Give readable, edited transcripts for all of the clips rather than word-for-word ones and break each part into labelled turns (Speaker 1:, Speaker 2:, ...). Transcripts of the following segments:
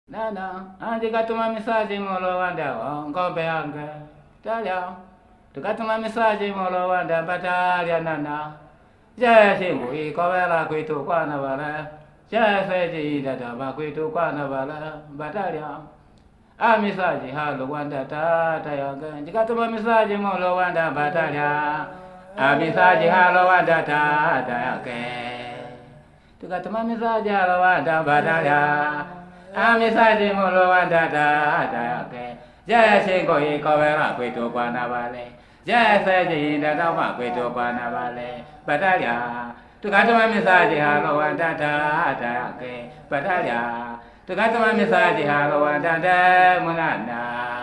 Speaker 1: Nana, andi katuma message molo wanda ngombe yange. Talia. Tukatuma message molo wanda batalia nana. Je singu ikowela kwitu kwana bala. Je seji dada bakwitu kwana bala batalia. A message halo wanda tata yange. Jikatuma message molo wanda batalia. A message halo wanda tata yange. Tukatuma message halo wanda batalia. Amisaji molo wanda da yake. Je singo ikowela kwitu kwana bale. Je seji dada bakwitu kwana bale batalia. Tukatuma message halo wanda da yake. Batalia. Tukatuma message halo wanda da munana.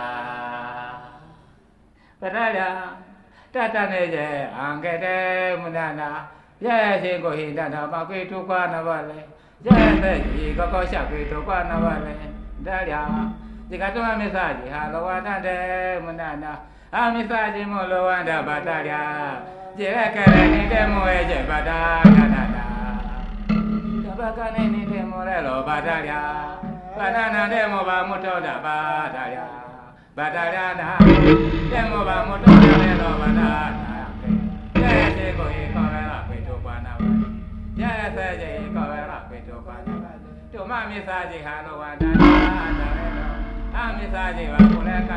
Speaker 1: Batalia. Tata neje angede munana. Je singo dada bakwitu kwana bale. Je koko shakwitu kwana bale. Dalia. Jikatuma message halo wanda de munana. A message molo wanda batalia. Jirekere ni demo eje batalia nana. Tabakane ni demo lelo batalia. Banana demo ba mutoda batalia. Batalia na. Demo ba mutoda lelo batalia. Je ko ikowela kwitu kwana bale. Je seje ikowela kwitu kwana bale. Tuma message halo wanda da lelo. A message wa kuleka